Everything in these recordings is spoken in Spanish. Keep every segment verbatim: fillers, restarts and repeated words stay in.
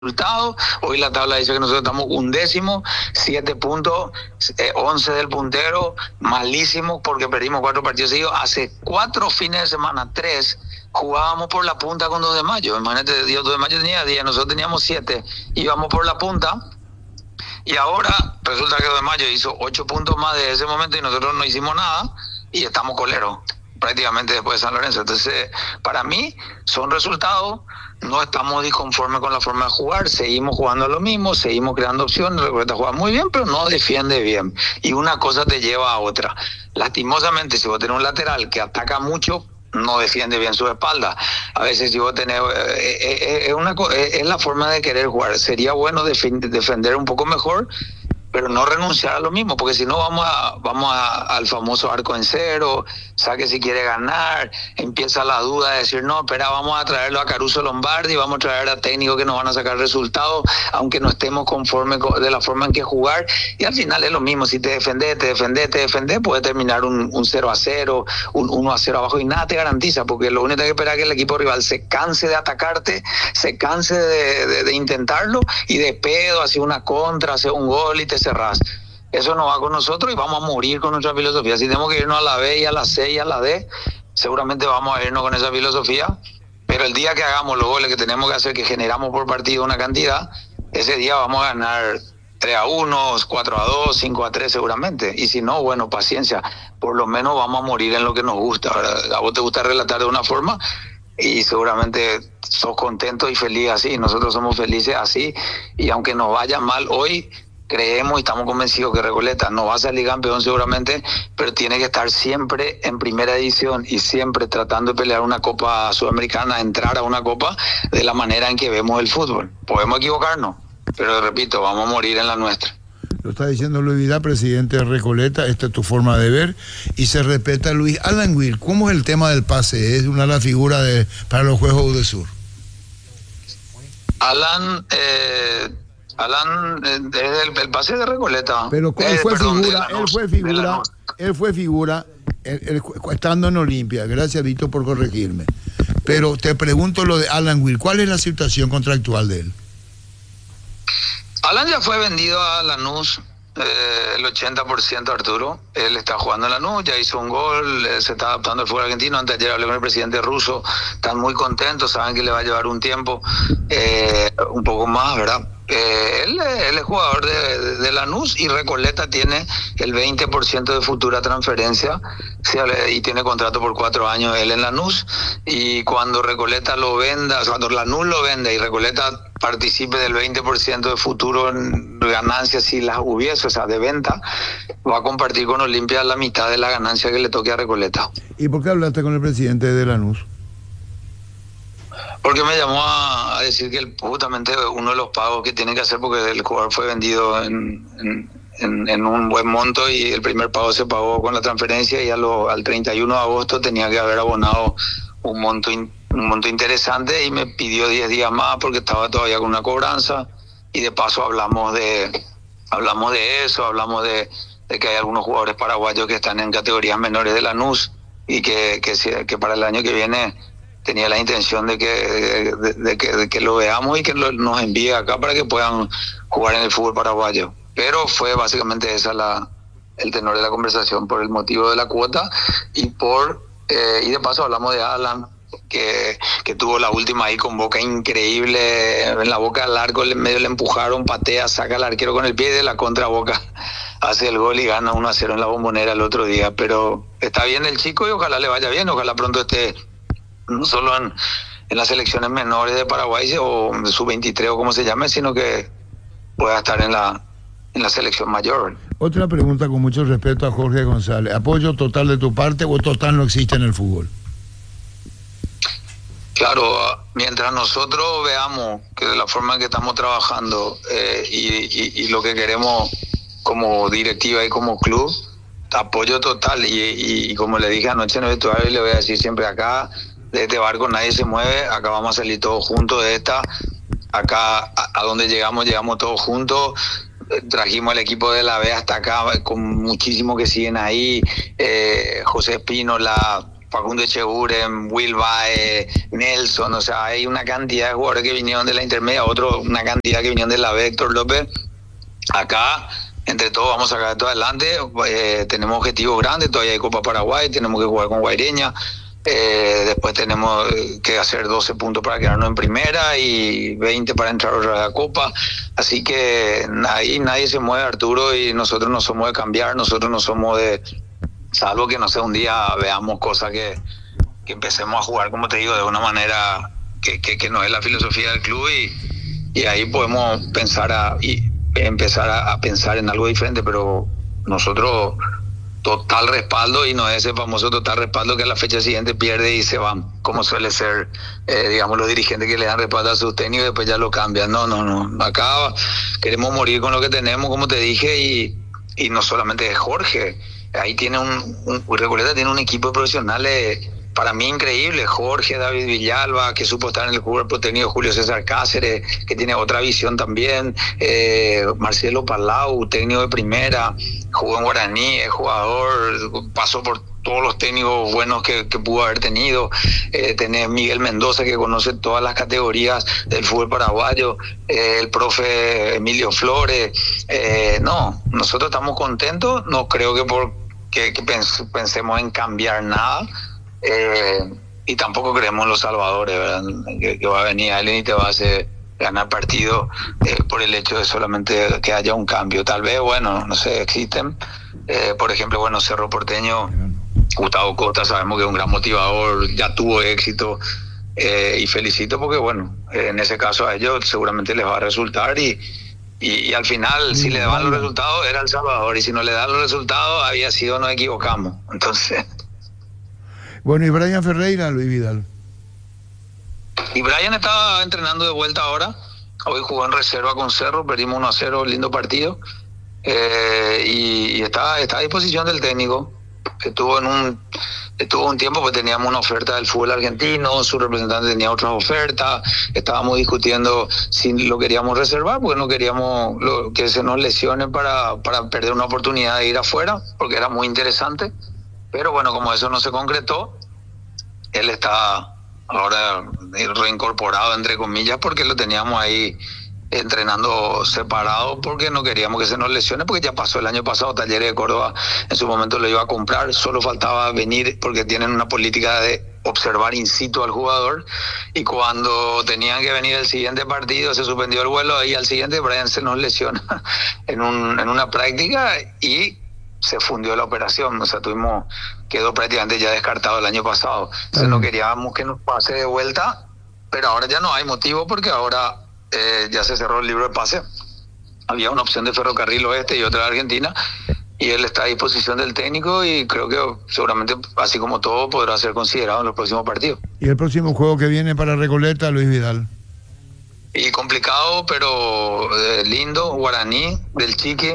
resultado. Hoy la tabla dice que nosotros estamos undécimo, siete puntos, eh, once del puntero, malísimo porque perdimos cuatro partidos seguidos. Hace cuatro fines de semana, tres, jugábamos por la punta con dos de mayo. Imagínate, Dios, dos de mayo tenía diez, nosotros teníamos siete, íbamos por la punta. Y ahora resulta que dos de mayo hizo ocho puntos más de ese momento y nosotros no hicimos nada y estamos coleros prácticamente después de San Lorenzo. Entonces, para mí son resultados. No estamos disconformes con la forma de jugar, seguimos jugando lo mismo, seguimos creando opciones. Recuerda, juega muy bien, pero no defiende bien. Y una cosa te lleva a otra. Lastimosamente, si vos tenés un lateral que ataca mucho, no defiende bien su espalda. A veces si vos tenés... Eh, eh, eh, una, eh, es la forma de querer jugar. Sería bueno defend, defender un poco mejor, pero no renunciar a lo mismo, porque si no vamos a, vamos a, al famoso arco en cero, saque si quiere ganar, empieza la duda de decir, no, espera, vamos a traerlo a Caruso Lombardi, vamos a traer a técnicos que nos van a sacar resultados, aunque no estemos conformes de la forma en que jugar, y al final es lo mismo, si te defendés, te defendés, te defendés, puede terminar un, un cero a cero, un uno a cero abajo, y nada te garantiza, porque lo único que hay que esperar es que el equipo rival se canse de atacarte, se canse de, de, de intentarlo, y de pedo, hace una contra, hace un gol y te cerrás. Eso no va con nosotros y vamos a morir con nuestra filosofía. Si tenemos que irnos a la B y a la C y a la D, seguramente vamos a irnos con esa filosofía, pero el día que hagamos los goles que tenemos que hacer, que generamos por partido una cantidad, ese día vamos a ganar tres a uno, cuatro a dos, cinco a tres seguramente, y si no, bueno, paciencia, por lo menos vamos a morir en lo que nos gusta, ¿verdad? A vos te gusta relatar de una forma y seguramente sos contento y feliz así, nosotros somos felices así, y aunque nos vaya mal hoy, creemos y estamos convencidos que Recoleta no va a salir campeón seguramente, pero tiene que estar siempre en primera edición y siempre tratando de pelear una Copa Sudamericana, entrar a una Copa de la manera en que vemos el fútbol. Podemos equivocarnos, pero repito, vamos a morir en la nuestra. Lo está diciendo Luis Vidal, presidente de Recoleta, esta es tu forma de ver, y se respeta Luis. Alan Will, ¿cómo es el tema del pase? Es una de las figuras de, para los Juegos UDESUR. Alan... Eh, Alan es el, el pase de Recoleta. Pero él eh, fue perdón, figura, él fue figura, él fue figura, él, él, estando en Olimpia. Gracias, Víctor, por corregirme. Pero te pregunto lo de Alan Will, ¿cuál es la situación contractual de él? Alan ya fue vendido a Lanús, eh, el ochenta por ciento, Arturo. Él está jugando en Lanús, ya hizo un gol, eh, se está adaptando al fútbol argentino. Antes de ayer hablé con el presidente ruso, están muy contentos, saben que le va a llevar un tiempo, eh, un poco más, ¿verdad? Eh, él, él es jugador de, de, de Lanús, y Recoleta tiene el veinte por ciento de futura transferencia, ¿sí? Y tiene contrato por cuatro años él en Lanús, y cuando Recoleta lo venda, cuando Lanús lo venda y Recoleta participe del veinte por ciento de futuro en ganancias, si las hubiese, o sea, de venta, va a compartir con Olimpia la mitad de la ganancia que le toque a Recoleta. ¿Y por qué hablaste con el presidente de Lanús? Porque me llamó a, a decir que el, justamente uno de los pagos que tiene que hacer, porque el jugador fue vendido en, en, en, en un buen monto, y el primer pago se pagó con la transferencia, y a lo, al treinta y uno de agosto tenía que haber abonado un monto, in, un monto interesante, y me pidió diez días más porque estaba todavía con una cobranza, y de paso hablamos de hablamos de eso, hablamos de, de que hay algunos jugadores paraguayos que están en categorías menores de Lanús, y que, que, que para el año que viene tenía la intención de que, de, de que, de que lo veamos y que lo, nos envíe acá para que puedan jugar en el fútbol paraguayo. Pero fue básicamente esa la el tenor de la conversación, por el motivo de la cuota, y por eh, y de paso hablamos de Alan, que, que tuvo la última ahí con Boca increíble, en la boca del arco, en medio le empujaron, patea, saca al arquero con el pie, de la contra Boca hace el gol y gana uno a cero en la Bombonera el otro día. Pero está bien el chico y ojalá le vaya bien, ojalá pronto esté no solo en, en las selecciones menores de Paraguay o sub veintitrés o como se llame, sino que pueda estar en la en la selección mayor. Otra pregunta con mucho respeto a Jorge González. ¿Apoyo total de tu parte o total no existe en el fútbol? Claro, mientras nosotros veamos que de la forma en que estamos trabajando eh, y, y, y lo que queremos como directiva y como club, apoyo total. Y, y, y como le dije anoche en el vestuario, y le voy a decir siempre acá, de este barco nadie se mueve, acá vamos a salir todos juntos de esta, acá a, a donde llegamos, llegamos todos juntos, trajimos el equipo de la B hasta acá, con muchísimos que siguen ahí, eh, José Espínola, Facundo Echeguren, Will Bae, Nelson, o sea, hay una cantidad de jugadores que vinieron de la intermedia, otro, una cantidad que vinieron de la Vector López. Acá, entre todos, vamos a sacar esto adelante. Eh, tenemos objetivos grandes, todavía hay Copa Paraguay, tenemos que jugar con Guaireña. Eh, después tenemos que hacer doce puntos para quedarnos en primera y veinte para entrar otra vez a la Copa. Así que ahí nadie se mueve, Arturo, y nosotros no somos de cambiar, nosotros no somos de... Salvo que, no sé, un día veamos cosas que, que empecemos a jugar, como te digo, de una manera que, que, que no es la filosofía del club, y, y ahí podemos pensar a, y empezar a, a pensar en algo diferente, pero nosotros... total respaldo, y no es ese famoso total respaldo que a la fecha siguiente pierde y se van, como suele ser, eh, digamos, los dirigentes que le dan respaldo a sus técnicos y después ya lo cambian. No, no, no. Acá queremos morir con lo que tenemos, como te dije, y, y no solamente de Jorge. Ahí tiene un, un Recoleta tiene un equipo de profesionales para mí increíble. Jorge, David Villalba, que supo estar en el cuerpo técnico, Julio César Cáceres, que tiene otra visión también, eh, Marcelo Palau, técnico de primera, jugó en Guaraní, es jugador, pasó por todos los técnicos buenos que, que pudo haber tenido. Eh, tenés Miguel Mendoza, que conoce todas las categorías del fútbol paraguayo, eh, el profe Emilio Flores. Eh, no, nosotros estamos contentos, no creo que, por, que, que pens, pensemos en cambiar nada. Eh, y tampoco creemos en los salvadores, ¿verdad? Que, que va a venir alguien y te va a hacer ganar partido eh, por el hecho de solamente que haya un cambio. Tal vez, bueno, no sé, existen. Eh, por ejemplo, bueno, Cerro Porteño, Gustavo Costa, sabemos que es un gran motivador, ya tuvo éxito, eh, y felicito porque, bueno, eh, en ese caso a ellos seguramente les va a resultar, y, y, y al final, si le daban los resultados, era El Salvador, y si no le dan los resultados, había sido, nos equivocamos. Entonces... Bueno, y Brian Ferreira, Luis Vidal. Y Brian estaba entrenando de vuelta ahora. Hoy jugó en reserva con Cerro, perdimos uno a cero, lindo partido. Eh, y, y está, está a disposición del técnico. Estuvo en un estuvo un tiempo, pues teníamos una oferta del fútbol argentino, su representante tenía otras ofertas, estábamos discutiendo si lo queríamos reservar, porque no queríamos lo, que se nos lesione para, para perder una oportunidad de ir afuera, porque era muy interesante. Pero bueno, como eso no se concretó, él está ahora reincorporado, entre comillas, porque lo teníamos ahí entrenando separado, porque no queríamos que se nos lesione, porque ya pasó el año pasado. Talleres de Córdoba en su momento lo iba a comprar, solo faltaba venir, porque tienen una política de observar in situ al jugador, y cuando tenían que venir el siguiente partido se suspendió el vuelo, y al siguiente Brian se nos lesiona en, un, en una práctica y se fundió la operación. O sea, tuvimos, quedó prácticamente ya descartado el año pasado. Entonces no queríamos que nos pase de vuelta, pero ahora ya no hay motivo, porque ahora eh, ya se cerró el libro de pase. Había una opción de Ferrocarril Oeste y otra de Argentina, y él está a disposición del técnico, y creo que seguramente, así como todo, podrá ser considerado en los próximos partidos. ¿Y el próximo juego que viene para Recoleta, Luis Vidal? Y complicado, pero eh, lindo, Guaraní, del Chiqui,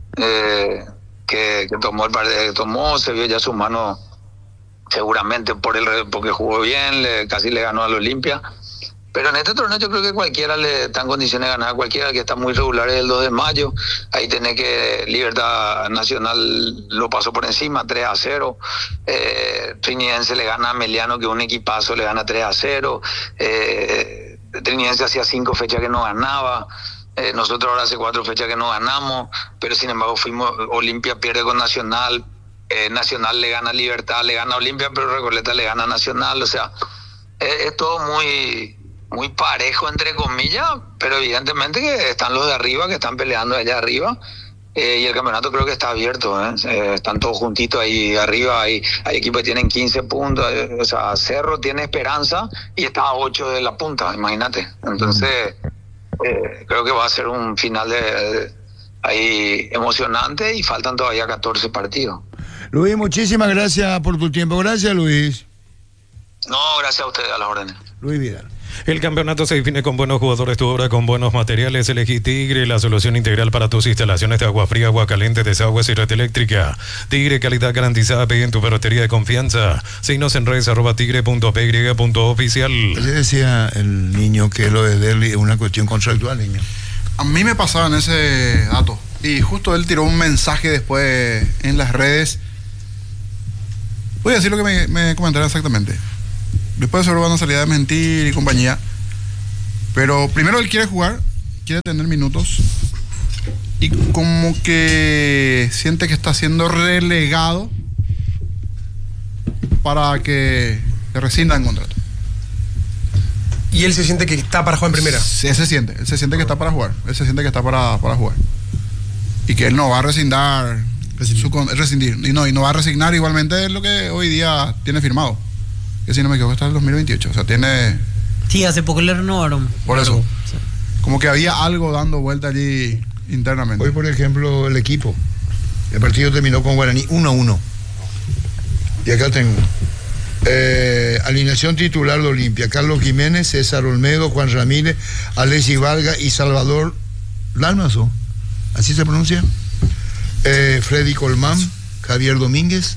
eh, Que, que tomó el partido, tomó, se vio ya su mano, seguramente por el, porque jugó bien, le, casi le ganó al Olimpia. Pero en este torneo yo creo que cualquiera le está en condiciones de ganar a cualquiera, que está muy regular es el dos de mayo. Ahí tenés que Libertad Nacional lo pasó por encima, tres a cero. Eh, Trinidense le gana a Meliano, que es un equipazo, le gana tres a cero. Eh, Trinidense hacía cinco fechas que no ganaba. Eh, nosotros ahora hace cuatro fechas que no ganamos, pero sin embargo fuimos, Olimpia pierde con Nacional, eh, Nacional le gana a Libertad, le gana a Olimpia, pero Recoleta le gana a Nacional. O sea, es, es todo muy, muy parejo, entre comillas, pero evidentemente que están los de arriba, que están peleando allá arriba, eh, y el campeonato creo que está abierto, ¿eh? Eh, están todos juntitos ahí arriba, hay, hay equipos que tienen quince puntos, eh, o sea, Cerro tiene esperanza y está a ocho de la punta, imagínate. Entonces... Eh, creo que va a ser un final de, de ahí emocionante, y faltan todavía catorce partidos. Luis, muchísimas gracias por tu tiempo. Gracias, Luis. No, gracias a ustedes, a las órdenes. Luis Vidal. El campeonato se define con buenos jugadores, tu obra con buenos materiales. Elegí Tigre, la solución integral para tus instalaciones de agua fría, agua caliente, desagües y red eléctrica. Tigre, calidad garantizada. Pide en tu ferretería de confianza. Síguenos en redes arroba tigre punto p y punto oficial. Le decía el niño que lo de Derli es una cuestión contractual, niño. A mí me pasaban ese dato, y justo él tiró un mensaje después en las redes Voy a decir lo que me, me comentaron exactamente. Después seguro van a salir a desmentir y compañía. Pero primero él quiere jugar, quiere tener minutos. Y como que siente que está siendo relegado para que le rescindan contrato. ¿Y él se siente que está para jugar en primera? Sí, él se siente, él se siente que está para jugar. Él se siente que está para, para jugar. Y que él no va a rescindar, su, rescindir. Y no, y no va a resignar igualmente lo que hoy día tiene firmado. Que si no me equivoco está en el dos mil veintiocho. O sea, tiene... Sí, hace poco le renovaron. Por eso. Sí. Como que había algo dando vuelta allí internamente. Hoy, por ejemplo, el equipo. El partido terminó con Guaraní uno a uno. Y acá tengo. Eh, alineación titular de Olimpia: Carlos Jiménez, César Olmedo, Juan Ramírez, Alexis Vargas y Salvador Lálmazo. ¿Así se pronuncia? Eh, Freddy Colmán, Javier Domínguez,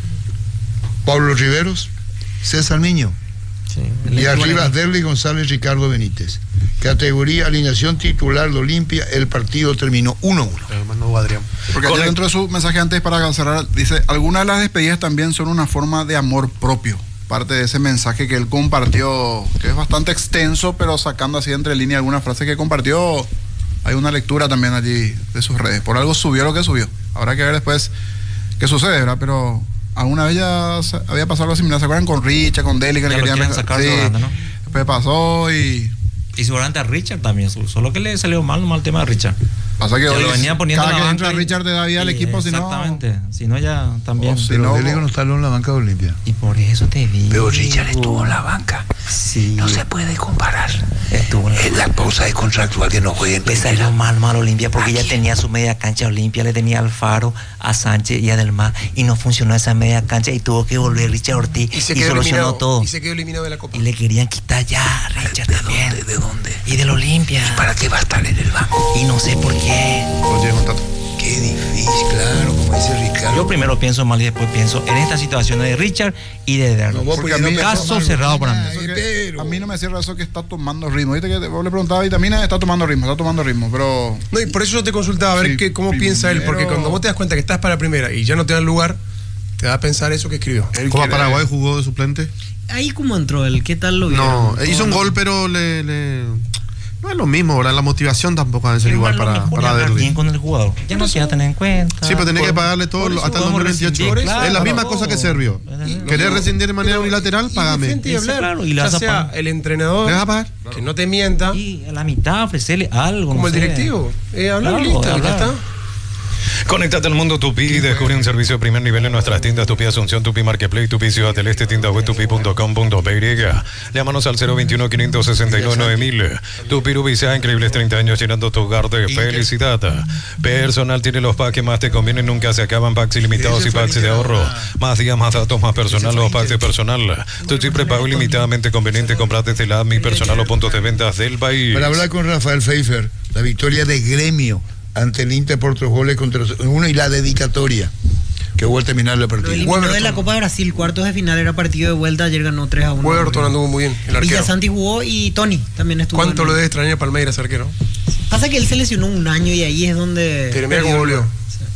Pablo Riveros, César Niño. Sí, y arriba Derly González, Ricardo Benítez. Categoría alineación titular de Olimpia. El partido terminó uno a uno. Porque allá dentro de su mensaje antes para cerrar dice: algunas de las despedidas también son una forma de amor propio. Parte de ese mensaje que él compartió, que es bastante extenso, pero sacando así entre líneas algunas frases que compartió. Hay una lectura también allí de sus redes. Por algo subió lo que subió. Habrá que ver después qué sucede, ¿verdad? Pero alguna vez ya había pasado algo similar. ¿Se acuerdan con Richard, con Deli? Que le querían sacar sí. Volante, ¿no? Después pasó y... Y seguramente a Richard también. Solo que le salió mal, mal el tema de Richard. Pasa que, que hoy lo venía poniendo cada en la que entra banca Richard te da vida al equipo, si no... Exactamente. Si no ya también. Oh, si no, Deli no está en la banca de Olimpia. Y por eso te vi. Pero Richard estuvo en la banca. Sí. No se puede comparar. Estuvo en la, es la pausa de contractual que no juegue en le salió mal, mal Olimpia, porque ya tenía su media cancha Olimpia, le tenía al Alfaro, a Sánchez y a Delmar, y no funcionó esa media cancha y tuvo que volver Richard Ortiz y, se y solucionó todo. Y se quedó eliminado de la Copa. Y le querían quitar ya a Richard ¿De también. Dónde, ¿De dónde? Y del Olimpia. ¿Y para qué va a estar en el banco? Y no sé por qué. Oye, un tato. Qué difícil, claro, como dice Ricardo. Yo primero pienso mal y después pienso en estas situaciones de Richard y de Darwin. No, porque a mí caso cerrado para mí. Pero... A mí no me cierra eso que está tomando ritmo. Viste que vos le preguntaba a Vitamina, está tomando ritmo, está tomando ritmo, pero... No, y por eso yo te consultaba a ver sí, qué, cómo primero... piensa él, porque cuando vos te das cuenta que estás para primera y ya no te dan lugar, te da a pensar eso que escribió. ¿Cómo Paraguay jugó de suplente? Ahí cómo entró él, ¿qué tal lo vio? No, hizo un gol, pero le... le... No es lo mismo, ¿verdad? La motivación tampoco va a ser igual, igual para, para Derly. Bien con el jugador. Ya no se va a tener en cuenta. Sí, pero tenés que pagarle todo lo, hasta el dos mil veintiocho. Claro, es la misma cosa que Servio. ¿Querés rescindir de manera unilateral? Págame. Y hablar, claro, y ya sea el entrenador, ¿le vas a pagar? Que no te mienta. Y a la mitad ofrecerle algo. Como no el sé. directivo. Eh, hablar, claro, listo, ya está. Conéctate al mundo Tupi y descubre un servicio de primer nivel en nuestras tiendas Tupi Asunción, Tupi Marketplace, Tupi Ciudad del Este, tienda web tupi punto com punto p y. Llámanos al cero veintiuno, quinientos sesenta y nueve, nueve mil. Tupi Rubicea, increíbles treinta años llenando tu hogar de felicidad. Personal tiene los packs que más te convienen, nunca se acaban. Packs ilimitados y packs de ahorro. Más días, más datos, más personal, los packs de personal. Tu chip prepago ilimitadamente conveniente. Comprate desde la app Mi Personal o puntos de ventas del país. Para hablar con Rafael Pfeiffer, la victoria de Gremio ante el Inter por tres goles contra uno y la dedicatoria que vuelve a terminar el partido. Lo eliminó de la Copa de Brasil, cuartos de final, era partido de vuelta, ayer ganó tres a uno. Weberton anduvo muy bien, el arquero. Villasanti jugó y Tony también estuvo. ¿Cuánto ganando. Lo debe extrañar Palmeiras, arquero? Pasa que él se lesionó un año y ahí es donde... Pero mira cómo volvió.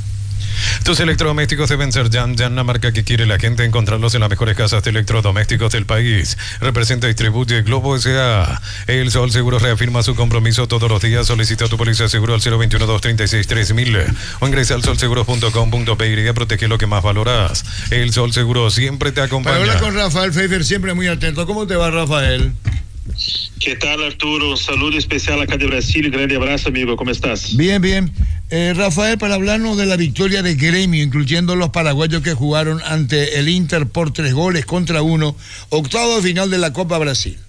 Tus electrodomésticos deben ser Jan, Jan, la marca que quiere la gente, encontrarlos en las mejores casas de electrodomésticos del país. Representa y distribuye Globo S A. El Sol Seguro reafirma su compromiso todos los días. Solicita tu póliza de seguro al cero veintiuno, doscientos treinta y seis, tres mil o ingresa al sol seguros punto com punto p y protege lo que más valoras. El Sol Seguro siempre te acompaña. Para hablar con Rafael Pfeiffer, siempre muy atento. ¿Cómo te va, Rafael? ¿Qué tal, Arturo? Un saludo especial acá de Brasil. Un grande abrazo, amigo. ¿Cómo estás? Bien, bien. Eh, Rafael, para hablarnos de la victoria de Gremio, incluyendo los paraguayos que jugaron ante el Inter por tres goles contra uno, octavo de final de la Copa Brasil.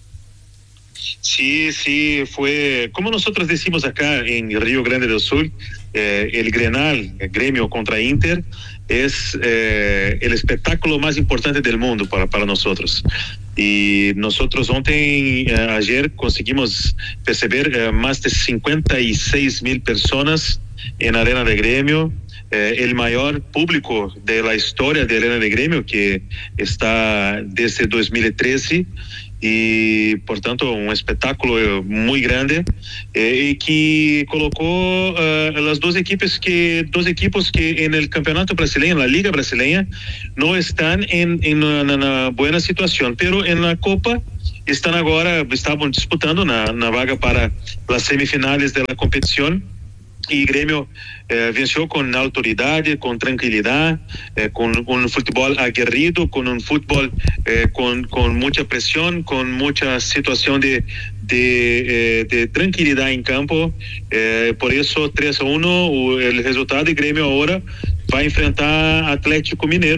Sí, sí, fue, como nosotros decimos acá en Río Grande do Sul, eh, el Grenal, el Gremio contra Inter, es eh, el espectáculo más importante del mundo para, para nosotros. Y nosotros ontem, eh, ayer, conseguimos perceber eh, más de cincuenta y seis mil personas en la Arena de Gremio, eh, el mayor público de la historia de Arena de Gremio, que está desde dos mil trece, y por tanto un espectáculo muy grande eh, y que colocó uh, las dos equipos que dos equipos que en el campeonato brasileño, en la liga brasileña, no están en, en una, una buena situación, pero en la Copa están ahora, estaban disputando na, na vaga para las semifinales de la competición. Y Grêmio eh, venció con autoridad, con tranquilidad, eh, con un fútbol aguerrido, con un fútbol eh, con, con mucha presión, con mucha situación de, de, eh, de tranquilidad en campo. Eh, por eso tres a uno el resultado de Grêmio ahora va a enfrentar Atlético Mineiro.